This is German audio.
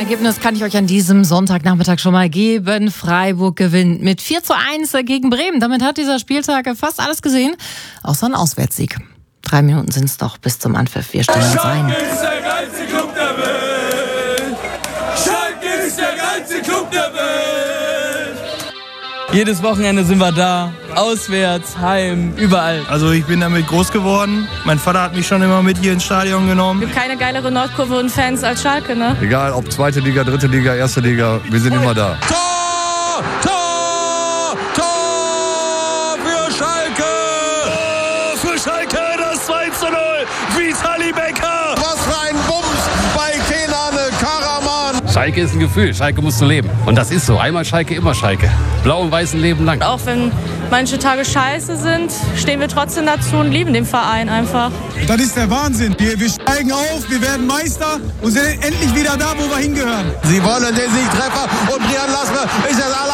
Ergebnis kann ich euch an diesem Sonntagnachmittag schon mal geben. Freiburg gewinnt mit 4:1 gegen Bremen. Damit hat dieser Spieltag fast alles gesehen, außer ein Auswärtssieg. 3 Minuten sind es doch bis zum Anpfiff. Wir stellen uns ein. Schalke ist der geilste Club der Welt. Schalke ist der geilste Club der Welt. Jedes Wochenende sind wir da, auswärts, heim, überall. Also ich bin damit groß geworden. Mein Vater hat mich schon immer mit hier ins Stadion genommen. Es gibt keine geilere Nordkurve und Fans als Schalke, ne? Egal, ob zweite Liga, dritte Liga, erste Liga, wir sind immer da. Tor! Tor! Tor für Schalke! Für Schalke das 2:0. Vitali Becker! Was für ein Bums bei Kenan Karaman! Schalke ist ein Gefühl, Schalke musst du leben. Und das ist so, einmal Schalke, immer Schalke. Blau und weiß ein Leben lang. Auch wenn manche Tage scheiße sind, stehen wir trotzdem dazu und lieben den Verein einfach. Das ist der Wahnsinn. Wir steigen auf, wir werden Meister und sind endlich wieder da, wo wir hingehören. Sie wollen den Siegtreffer und Brian Lasme ist das